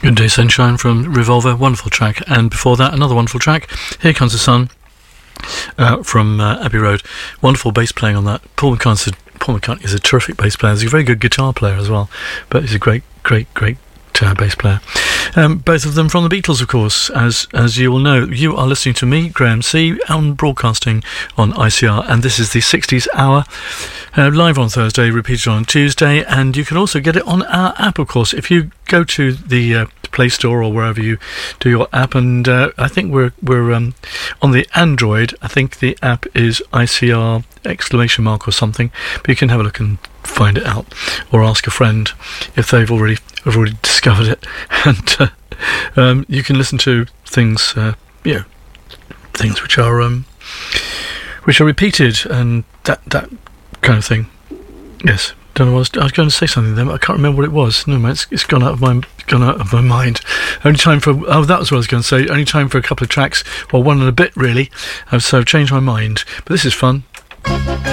Good Day Sunshine from Revolver, wonderful track. And before that, another wonderful track, Here Comes the Sun, from Abbey Road. Wonderful bass playing on that. Paul McCartney is a terrific bass player. He's a very good guitar player as well, but he's a great bass player. Both of them from the Beatles, of course, as you all know. You are listening to me, Graham C, on broadcasting on ICR, and this is the 60s Hour, live on Thursday, repeated on Tuesday, and you can also get it on our app, of course. If you go to the Play Store or wherever you do your app, and I think we're on the Android. I think the app is ICR ! Or something, but you can have a look and find it out, or ask a friend if they've already discovered it, and you can listen to things, things which are repeated and that kind of thing. Yes, don't know. I was going to say something then, but I can't remember what it was. No, man, it's gone out of my mind. Only time for that was what I was going to say. Only time for a couple of tracks, or one and a bit really. So I've changed my mind. But this is fun.